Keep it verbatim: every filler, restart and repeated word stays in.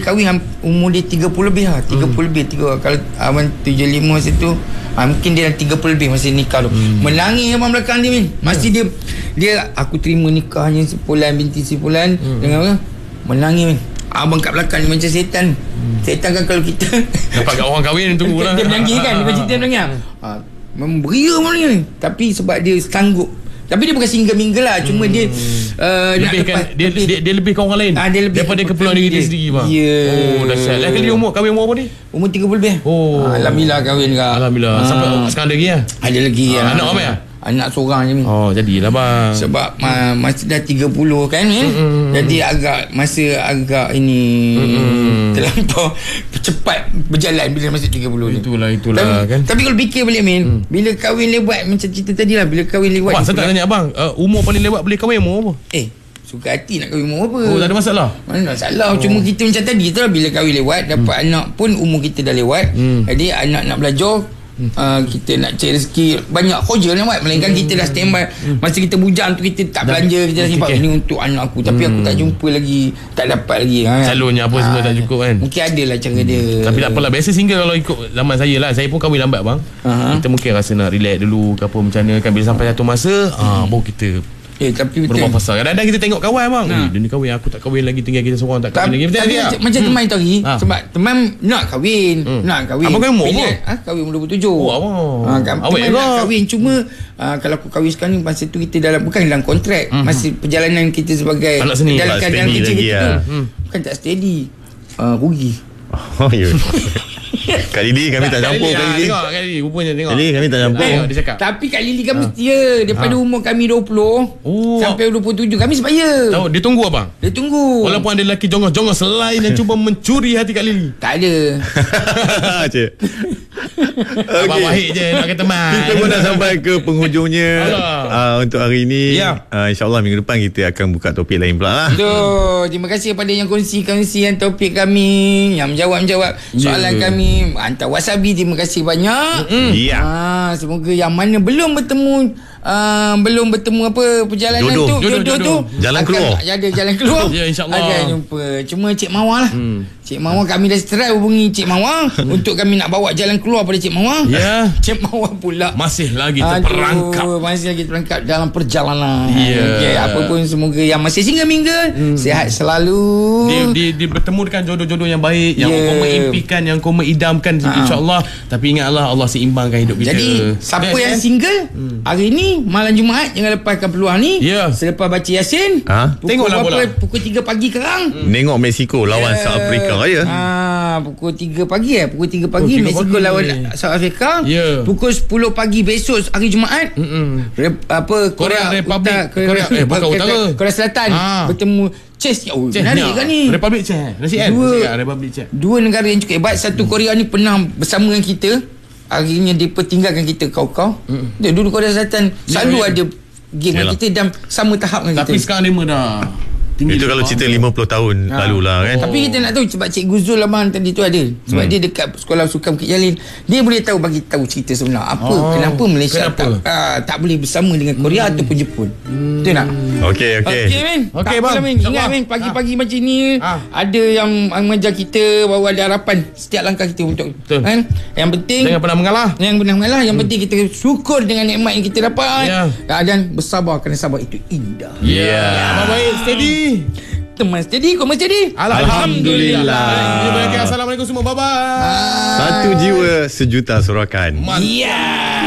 kahwin umur dia tiga puluh lebih lah. tiga puluh hmm. lebih tiga. Kalau abang tujuh puluh lima masa tu, ha, mungkin dia dah tiga puluh lebih masa nikah tu. hmm. Menangis abang belakang dia, Min. Masih yeah. dia Dia aku terima nikahnya sepulan binti sepulan hmm. dengan apa, menangis, Min. Abang kat belakang ni macam setan. hmm. Setan kan kalau kita dapat kat orang kahwin tunggu lah. Dia menangis kan, dia cerita menangis. ha, Memberia menangis. Tapi sebab dia sanggup. Tapi dia bukan single mingle lah. Cuma hmm. dia uh, lebih kan, dia, lebih, dia, dia lebih ke orang lain. ah, dia lebih daripada keperluan diri dia sendiri, bang. Yeah. Oh, dahsyat. Lah kali umur kahwin umur apa ni? Umur tiga puluh lebih. Oh, ah, Alhamdulillah kahwin kak. Alhamdulillah. ah. Sampai sekarang ada lagi lah. Ada lagi ah, ah. Anak apa ya? Anak seorang je, Min. Oh, jadilah bang. Sebab ma, masa dah tiga puluh kan, Min. Mm-hmm. Jadi agak masa agak ini mm-hmm. terlampau cepat berjalan bila masuk tiga puluh ni. Itulah itulah tapi, kan. Tapi kalau fikir balik, Min, mm. bila kahwin lewat macam cerita tadi lah, bila kahwin lewat. Wah, saya tak tanya abang, uh, umur paling lewat boleh kahwin umur apa? Eh, suka hati nak kahwin umur apa? Oh, tak ada masalah. Mana masalah. Oh. Cuma kita macam tadi tu lah, bila kahwin lewat, dapat mm. anak pun umur kita dah lewat. mm. Jadi anak nak belajar, Hmm. Uh, kita nak cari rezeki, banyak kerja nak buat. Melainkan hmm. kita dah standby. hmm. Masa kita bujang tu kita tak belanja, kita dah simpan okay, okay. Ini untuk anak aku. Tapi hmm. aku tak jumpa lagi, tak dapat lagi. ha. Calonnya apa ha. semua tak cukup kan. Mungkin ada lah cara dia. Tapi tak apalah. Biasa single kalau ikut zaman saya lah, saya pun kahwin lambat bang. uh-huh. Kita mungkin rasa nak relax dulu ke apa macam mana kan. Bila sampai satu masa hmm. ah, baru kita Eh, tapi betul. Berubah pasal. Kadang-kadang kita tengok kawan bang. Ha. Dia ni kahwin, aku tak kahwin lagi, tinggal kita seorang tak kahwin lagi. Betul tapi tak? Macam hmm. teman tu hari. Ha. Sebab teman nak kahwin. Hmm. Nak kahwin. Abang kahwin umur apa? Ha? Kahwin umur dua puluh tujuh. Oh, abang. Ha, kan, awet teman nak kahwin. Cuma uh, kalau aku kahwin sekarang ni, masa tu kita dalam, bukan dalam kontrak. Hmm. Masih perjalanan kita sebagai anak seni. Dalam keadaan kecil kita ya. tu. Hmm. Bukan tak steady. Uh, rugi. Oh, ya. Kak Lili kami tak campur. Kak Lili tengok, Kak Lili rupanya tengok. Lili kami tak campur. Tengok dia cakap. Tapi Kak Lili kami setia. Daripada ha. umur kami dua puluh oh. sampai dua puluh tujuh kami sebaya. Tahu dia tunggu abang. Dia tunggu. Walaupun ada lelaki jongos-jongos selain yang cuba mencuri hati Kak Lili. Tak ada. Cik. Okay. Abang Wahid je nak kata teman. Kita pun dah sampai ke penghujungnya uh, untuk hari ini. Ya. uh, InsyaAllah minggu depan kita akan buka topik lain pula lah. Betul. Terima kasih kepada yang kongsi-kongsi yang topik kami, yang menjawab-menjawab soalan yeah. kami. Hantar Wasabi, terima kasih banyak. mm-hmm. Ya. ha, Semoga yang mana belum bertemu uh, belum bertemu apa perjalanan jodoh. tu Jodoh, jodoh, jodoh. tu jalan akan keluar. ada jalan keluar. Ya, insyaAllah akan jumpa. Cuma Cik Mawar lah. hmm. Cik Mawar kami dah try hubungi Cik Mawar untuk kami nak bawa jalan keluar pada Cik Mawar. Ya. Cik Mawar pula masih lagi terperangkap. Aduh, masih lagi terperangkap dalam perjalanan. Ya. Okay, apa pun semoga yang masih single mingle hmm. sihat selalu. Dia, dia, dia bertemu dengan jodoh-jodoh yang baik, yang yeah. kau mengimpikan, yang kau mengidamkan, ha. insya-Allah. Tapi ingatlah Allah seimbangkan hidup kita. Jadi siapa yes, yang yes. single hmm. hari ni malam Jumaat jangan lepaskan peluang ni. Yeah. Selepas baca Yasin, ha? tengoklah bola pukul tiga pagi kerang. Hmm. Nengok Mexico lawan yeah. South Africa ya. Ha, pukul tiga pagi eh, pukul tiga pagi oh, Mexico pagi. lawan South Africa. Yeah. Pukul sepuluh pagi besok hari Jumaat. Rep, apa Korea, Korea Republic Utara, Korea, Korea, eh bukan Utara. Korea Selatan ha. bertemu Chess. Oh, menarik kan ni? Republic Czech. Nasi kan? Dua, Republic Czech. Dua negara yang cukup hebat. Satu hmm. Korea ni pernah bersama dengan kita. Akhirnya dia tinggalkan kita kau-kau. Hmm. Dia dulu Korea Selatan selalu ya, ya. ada game dengan kita dan sama tahap dengan Tapi kita. Tapi sekarang lima dah. Tinggi itu kalau cerita lima puluh tahun ha. lalu lah kan. Oh. Tapi kita nak tahu sebab Cikgu Zul abang tadi tu ada. Sebab hmm. dia dekat sekolah sukan Bukit Jalil. Dia boleh tahu, bagi tahu cerita sebenar. Apa oh. kenapa Malaysia kenapa? Tak, uh, tak boleh bersama dengan Korea hmm. ataupun Jepun. Hmm. Betul tak? Okey okey. Okey men. Okey bang. Min. Ingat men pagi-pagi ha. macam ni ha. ada yang mengajar kita bahawa ada harapan setiap langkah kita untuk kan. Yang penting jangan pernah mengalah. Yang pernah mengalah. Yang hmm. penting kita syukur dengan nikmat yang kita dapat. Yeah. Dan bersabar, kerana sabar itu indah. Ya. Yeah. Yeah. Abang baik steady. Teman steady, kau mesti steady. Alhamdulillah. Alhamdulillah. Assalamualaikum semua. Bye bye. Satu jiwa sejuta sorakan. Ya. Yeah.